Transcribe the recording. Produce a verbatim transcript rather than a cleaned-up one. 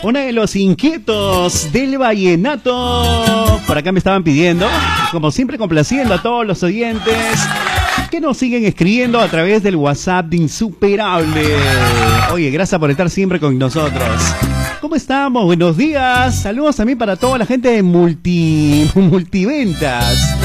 Uno de los inquietos del vallenato. Por acá me estaban pidiendo, como siempre complaciendo a todos los oyentes que nos siguen escribiendo a través del WhatsApp de Insuperable. Oye, gracias por estar siempre con nosotros. ¿Cómo estamos? Buenos días. Saludos también para toda la gente de multi, multiventas.